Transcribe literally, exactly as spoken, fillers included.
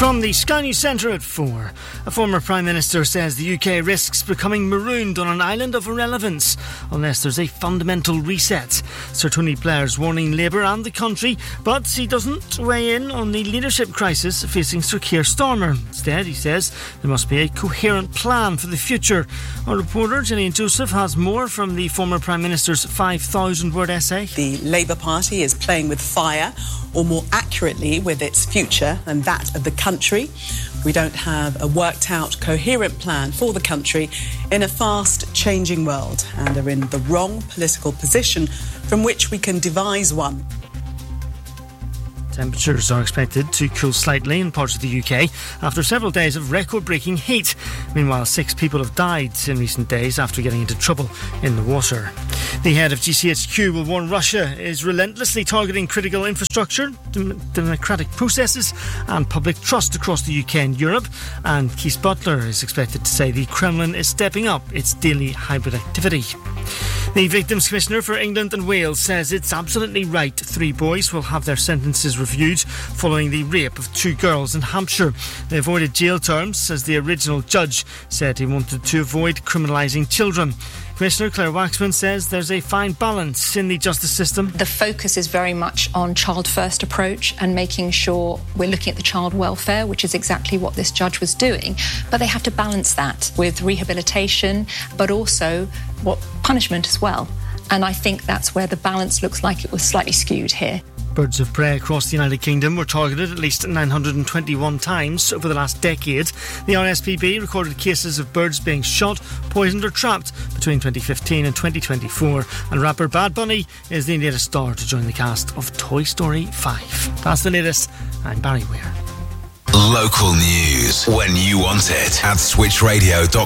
From the Sky News Centre at four, a former Prime Minister says the U K risks becoming marooned on an island of irrelevance unless there's a fundamental reset. Sir Tony Blair's warning Labour and the country, but he doesn't weigh in on the leadership crisis facing Sir Keir Starmer. Instead, he says there must be a coherent plan for the future. Our reporter, Gillian Joseph, has more from the former Prime Minister's five thousand word essay. The Labour Party is playing with fire, or more accurately with its future and that of the country. We don't have a worked out coherent plan for the country in a fast changing world and are in the wrong political position from which we can devise one. Temperatures are expected to cool slightly in parts of the U K after several days of record-breaking heat. Meanwhile, six people have died in recent days after getting into trouble in the water. The head of G C H Q will warn Russia is relentlessly targeting critical infrastructure, dem- democratic processes and public trust across the U K and Europe. And Keith Butler is expected to say the Kremlin is stepping up its daily hybrid activity. The Victims Commissioner for England and Wales says it's absolutely right three boys will have their sentences reviewed following the rape of two girls in Hampshire. They avoided jail terms as the original judge said he wanted to avoid criminalising children. Commissioner Claire Waxman says there's a fine balance in the justice system. The focus is very much on child-first approach and making sure we're looking at the child welfare, which is exactly what this judge was doing. But they have to balance that with rehabilitation, but also what punishment as well. And I think that's where the balance looks like it was slightly skewed here. Birds of prey across the United Kingdom were targeted at least nine hundred twenty-one times over the last decade. The R S P B recorded cases of birds being shot, poisoned or trapped between twenty fifteen and twenty twenty-four. And rapper Bad Bunny is the latest star to join the cast of Toy Story five. That's the latest. I'm Barry Weir. Local news when you want it at switch radio dot com.